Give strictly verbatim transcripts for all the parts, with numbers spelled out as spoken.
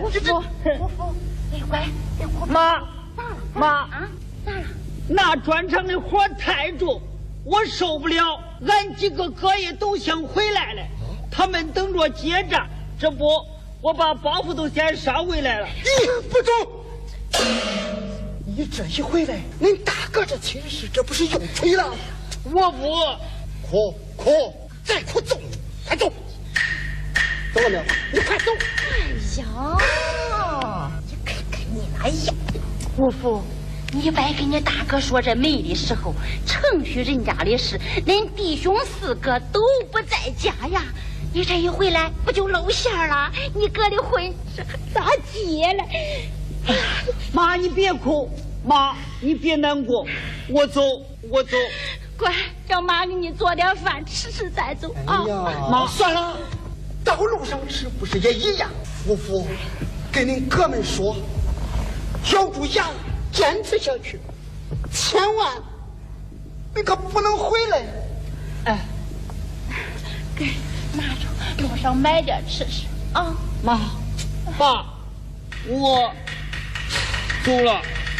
这这， 姑父，你乖，你姑妈，妈啊，咋了？ 那砖厂的活太重，我受不了。俺几个哥也都想回来了，他们等着结账。这不，我把包袱都先捎回来了。 咦，不中！你这一回来，恁大哥这亲事，这不是又亏了？ 我不， 哭哭，再哭揍你！快走！走了没有？你快走！ 哎呀，你看看你那样，姑父。你别跟你大哥说这没的时候，程序人家的事，恁弟兄四个都不在家呀。你这一回来，不就露馅了？你哥的婚这咋结了？ 妈，你别哭，妈，你别难过，我走，我走。 乖，让妈给你做点饭吃吃再走啊。 哎呀，妈，算了，道路上吃不是也一样？夫妇，跟恁哥们说，咬住牙。坚持下去，千万，你可不能回来。 哎， 给拿着，路上买点吃吃啊。 妈，爸，我走了。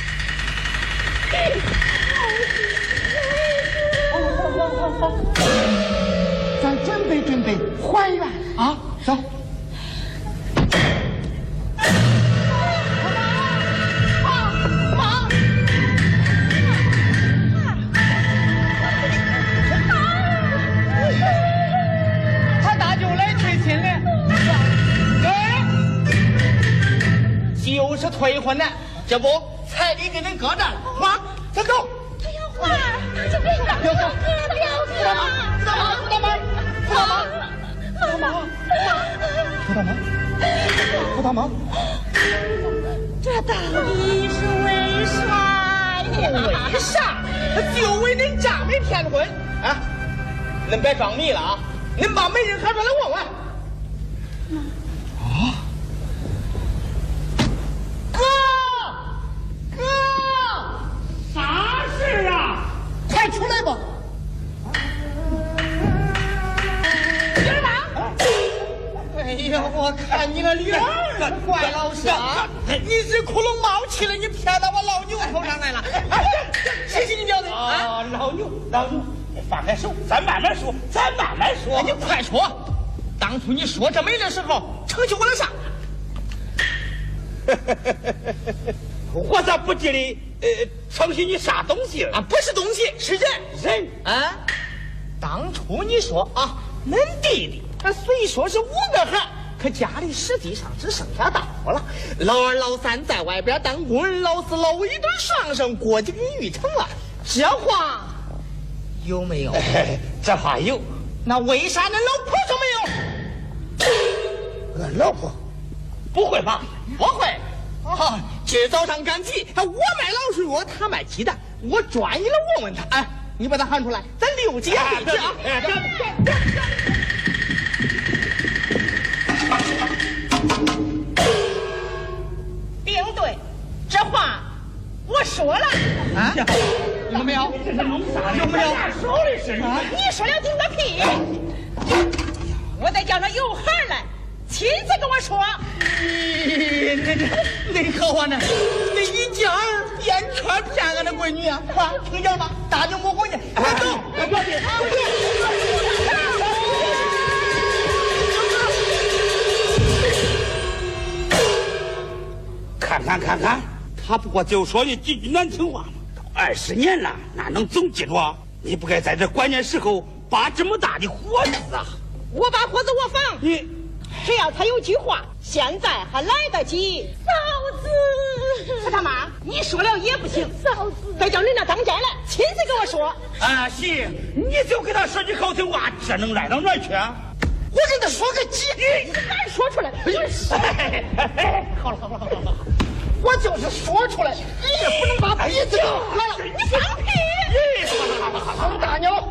好好好好好，咱准备准备还原啊，走。 就是退婚的，这不彩礼给恁哥这花，咱走。 不要花，这别打，不要喝，不要喝。 知道吗？知道吗？知道吗？知道吗？知道吗？知道吗？ 这到底是为啥呀？ 为啥？就为恁丈妹骗婚啊！恁别装迷了啊！恁把媒人喊出来问问。啊！哥，哥，啥事啊？快出来吧！女儿郎，哎呀，我看你那脸儿怪老傻，你这窟窿冒气了，你骗到我老牛头上来了！谁是你叫的啊？老牛，老牛，你放开手，咱慢慢说，咱慢慢说。你快说，当初你说这媒的时候，成就我了啥？我咋不记得呃，承许你啥东西了啊？不是东西，是人人啊！当初你说啊，恁弟弟他虽说是五个孩，可家里实际上只剩下大我了。老二、老三在外边当工人，老四、老五一顿上升，过几个玉成了。这话有没有？哎、这话有。那为啥恁老婆说没有？俺老婆？不会吧？不会。好，今儿早上赶集，我卖老鼠药，他卖鸡蛋，我专一的问问他。哎，你把他喊出来，咱六姐对去啊！ 并对，这话我说了啊，有没有？这是弄啥？有没有？手里是啊！ 你说了顶个屁！我再叫上有孩来。亲自跟我说， 你这这那可话呢？那一家编圈骗俺的闺女啊！啊，听见吗？大牛魔鬼呢？快走！快走！ 看看看看，他不过就说你几句难听话嘛。都二十年了，哪能总记住啊？你不该在这关键时候把这么大的火子啊！ 我把火子我放你。 只要他有句话，现在还来得及。 嫂子， 他他妈，你说了也不行。 嫂子， 再叫人家当家来，亲自跟我说。 啊，行，你就给他说句好听话，这能赖到哪儿去啊？ 我跟他说个几句，敢说出来？好了好了好了好了，我就是说出来，你也不能把鼻子给我喝了。你放屁！大鸟。